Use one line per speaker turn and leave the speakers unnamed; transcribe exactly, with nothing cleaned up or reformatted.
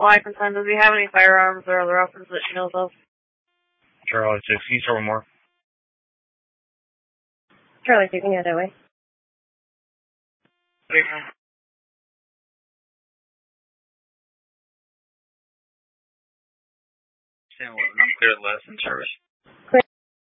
Life and Son, does he have any firearms or other weapons that she knows of?
Charlie six, can you start more?
Charlie two, can you head that way?
Clear the last in service.